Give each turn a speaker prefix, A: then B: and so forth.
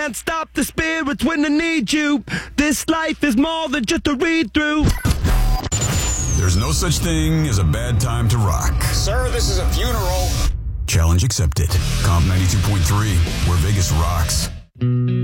A: Can't stop the spirits when they need you. This life is more than just a read-through.
B: There's no such thing as a bad time to rock.
C: Sir, this is a funeral.
B: Challenge accepted. Comp 92.3, where Vegas rocks.